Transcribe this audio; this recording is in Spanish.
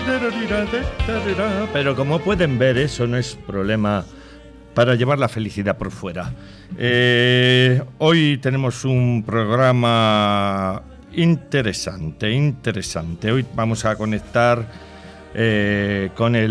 Pero como pueden ver, eso no es problema para llevar la felicidad por fuera. Hoy tenemos un programa interesante. Hoy vamos a conectar con el